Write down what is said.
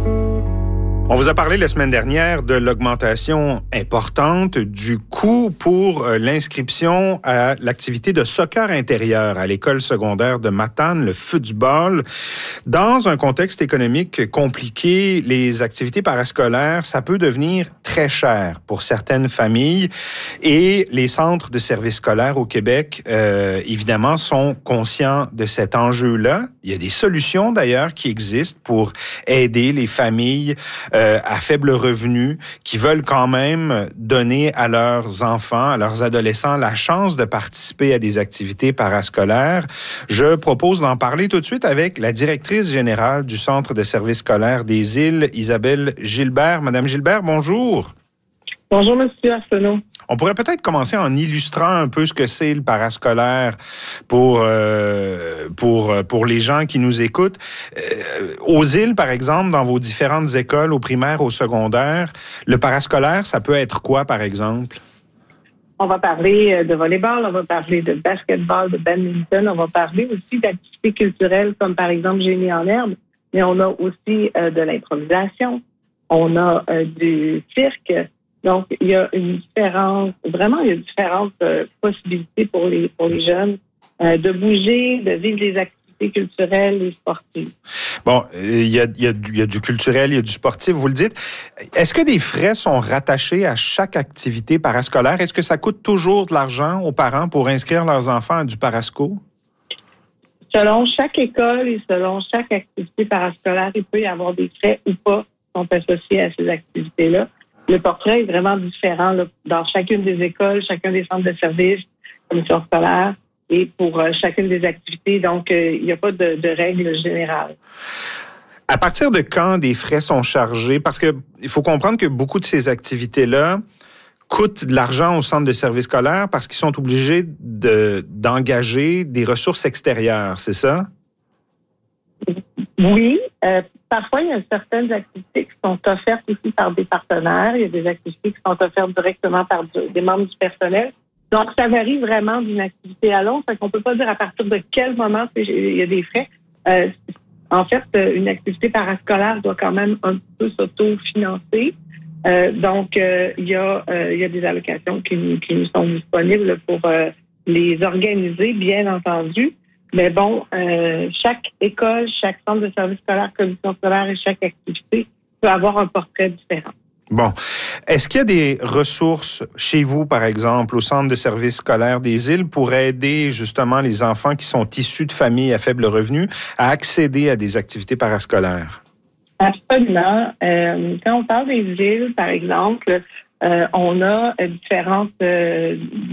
On vous a parlé la semaine dernière de l'augmentation importante du coût pour l'inscription à l'activité de soccer intérieur à l'école secondaire de Matane, le football. Dans un contexte économique compliqué, les activités parascolaires, ça peut devenir très cher pour certaines familles et les centres de services scolaires au Québec, évidemment, sont conscients de cet enjeu-là. Il y a des solutions d'ailleurs qui existent pour aider les familles à faible revenu, qui veulent quand même donner à leurs enfants, à leurs adolescents, la chance de participer à des activités parascolaires. Je propose d'en parler tout de suite avec la directrice générale du Centre de services scolaires des Îles, Isabelle Gilbert. Madame Gilbert, bonjour. Bonjour, Monsieur Arsenault. On pourrait peut-être commencer en illustrant un peu ce que c'est le parascolaire pour les gens qui nous écoutent. Aux Îles, par exemple, dans vos différentes écoles, au primaire, au secondaire, le parascolaire, ça peut être quoi, par exemple? On va parler de volleyball, on va parler de basketball, de badminton, on va parler aussi d'activités culturelles comme, par exemple, génie en herbe, mais on a aussi de l'improvisation, on a du cirque. Donc, il y a une différence, vraiment, il y a différentes possibilités pour les jeunes de bouger, de vivre des activités culturelles et sportives. Bon, il y a du culturel, il y a du sportif, vous le dites. Est-ce que des frais sont rattachés à chaque activité parascolaire? Est-ce que ça coûte toujours de l'argent aux parents pour inscrire leurs enfants à du parasco? Selon chaque école et selon chaque activité parascolaire, il peut y avoir des frais ou pas qui sont associés à ces activités-là. Le portrait est vraiment différent là, dans chacune des écoles, chacun des centres de services, commission scolaire et pour chacune des activités. Donc, il n'y a pas de règle générale. À partir de quand des frais sont chargés? Parce que il faut comprendre que beaucoup de ces activités-là coûtent de l'argent au centre de services scolaires parce qu'ils sont obligés d'engager des ressources extérieures, c'est ça? Oui. Parfois, il y a certaines activités qui sont offertes aussi par des partenaires. Il y a des activités qui sont offertes directement par des membres du personnel. Donc, ça varie vraiment d'une activité à l'autre. Fait qu'on peut pas dire à partir de quel moment il y a des frais. En fait, une activité parascolaire doit quand même un peu s'auto-financer. Donc, il y a des allocations qui nous sont disponibles pour les organiser, bien entendu. Mais bon, chaque école, chaque centre de service scolaire, commission scolaire et chaque activité peut avoir un portrait différent. Bon. Est-ce qu'il y a des ressources chez vous, par exemple, au centre de service scolaire des Îles pour aider justement les enfants qui sont issus de familles à faible revenu à accéder à des activités parascolaires? Absolument. Quand on parle des Îles, par exemple, on a différentes